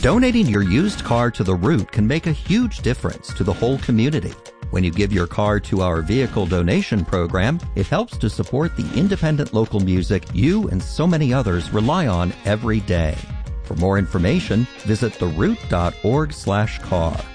Donating your used car to The Root can make a huge difference to the whole community. When you give your car to our vehicle donation program, it helps to support the independent local music you and so many others rely on every day. For more information, visit theroot.org/car.